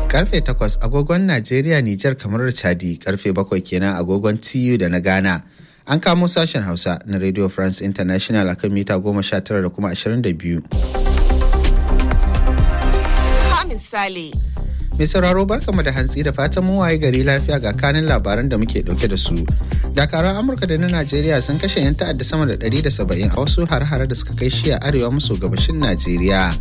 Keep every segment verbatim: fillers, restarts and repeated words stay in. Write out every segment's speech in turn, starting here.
Karfe takwas agogon Najeriya, Nijar, kamar da Chadi, karfe bakwai kenan agogon T U da na Ghana. An kamo sashen Hausa na Radio France International akan mita goma sha tara da kuma ashirin da biyu. Misali. Mai sauraro barkamu da hantsi da fatan mu waye gari lafiya ga kanin labaran da muke dauke da su. Dakaran Amurka da na Najeriya sun kashe 'yan ta'adda sama da ɗari da saba'in a wasu har-hare da suka kai shi a arewa maso gabashin Najeriya.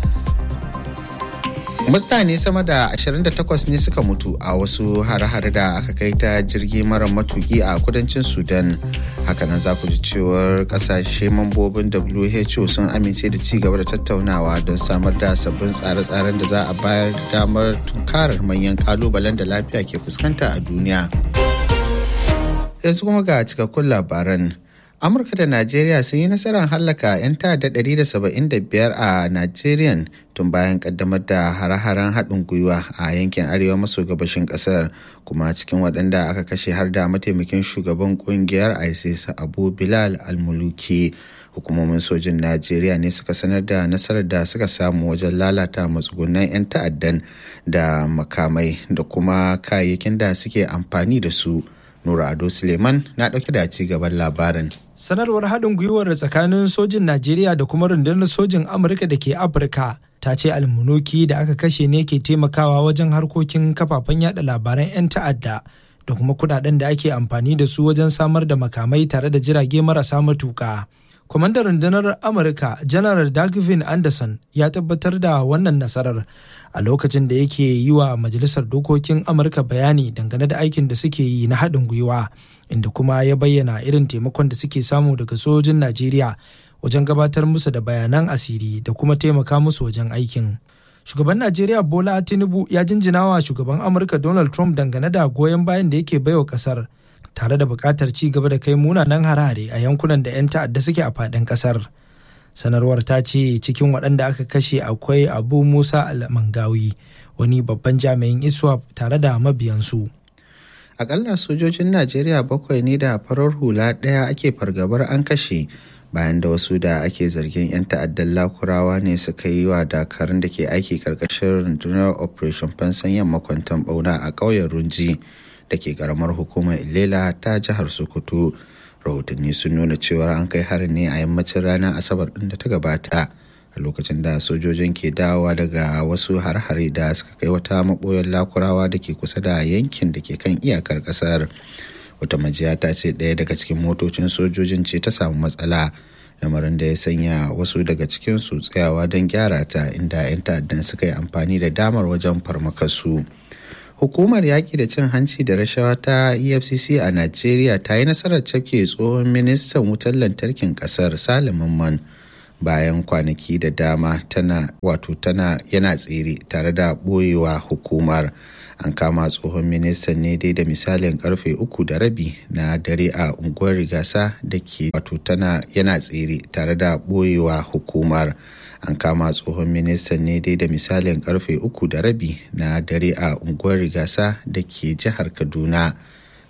Mutane sama da ashirin da takwas ne suka mutu a wasu hare-hare da aka kai ta jirgi mara matuki a kudancin Sudan. Hakanan za ku ji cewar kasashe mambobin W H O sun amince da ci gaba da tattaunawa don samar da sabbin tsare-tsaren da za a bayar da damar tunkarar manyan kalubalen da lafiya ke fuskanta a duniya. Yanzu kuma ga cikakkun labaran. Amurka da Najeriya sun yi nasarar hallaka 'yan ta'adda ɗari da saba'in da biyar a Najeriya tun bayan kaddamar da hare-haren haɗin gwiwa a yankin arewa maso gabashin ƙasar, kuma cikin waɗanda aka kashe har da mataimakin shugaban ƙungiyar ISIS Abu Bilal al-Muluki. Hukumomin sojin Najeriya ne suka sanar da nasarar da suka samu wajen lalata matsugunan 'yan ta'addan da makamai da kuma kayayyakin da suke amfani da su. Nura Ado Suleiman na ɗauke da ci gaban labarin. Sanarwar haɗin gwiwar tsakanin sojin Najeriya da kuma rundunar sojin Amurka da ke Afirka ta ce almunuki da aka kashe ne ke taimakawa wajen harkokin kafafen yada labaran 'yan ta'adda da kuma kudaden da ake amfani da su wajen samar da makamai tare da jirage marasa matuka. Kwamandan rundunar Amurka Janar Dagvin Anderson ya tabbatar da wannan nasarar a lokacin da yake yi wa Majalisar Dokokin Amurka bayani dangane da aikin da suke yi na haɗin gwiwa, inda kuma ya bayyana irin taimakon da suke samu daga sojin Najeriya wajen gabatar musu da bayanan asiri da kuma taimaka musu wajen aikin. Shugaban Najeriya Bola Tinubu ya jinjina wa shugaban Amurka Donald Trump dangane da goyon bayan da yake baiwa ƙasar, tare da buƙatar ci gaba da kai munanan harare a yankunan da 'yan ta'adda suke a faɗin ƙasar. Sanarwar ta ce cikin waɗanda aka kashe akwai Abu Musa Al-Mangawi, wani babban jami'in ISWAP tare da mabiyansu. Akalla sojojin Najeriya bakwai ne da farar hula ɗaya ake fargabar an kashe bayan da wasu da ake zargin 'yan ta'addan Lakurawa ne suka yi wa dakarun da ke aiki karkashin rundunar Operation Fansan Yamma kwanton ɓauna a ƙauyen Runji da ke karamar hukumar Ilela ta jihar Sokoto. Rahotanni sun nuna cewa an kai harin ne a yammacin ranar Asabar ɗin da ta gabata, a lokacin da sojojin ke dawowa daga wasu har-hare da suka kai wata maɓoyar Lakurawa da ke kusa da yankin da ke kan iyakar ƙasar. Wata majiya ta ce ɗaya daga cikin motocin sojojin ce ta samu matsala, lamarin da ya sanya wasu daga cikinsu tsayawa don gyara ta, inda 'yan ta'addan suka yi amfani da damar wajen farmakarsu. Hukumar yaƙi da cin hanci da rashawa ta E F C C a Najeriya ta yi nasarar cafke tsohon ministan wutar lantarkin ƙasar Salim Mamman bayan kwanaki da dama tana wato tana yana tsere tare da ɓoyewa hukumar. An kama tsohon ministan ne dai da misalin karfe uku da rabi na dare a unguwar Rigasa da ke wato tana yana tsere tare da ɓoyewa hukumar. An kama tsohon ministan ne dai da misalin karfe uku da rabi na dare a unguwar Rigasa da ke jihar Kaduna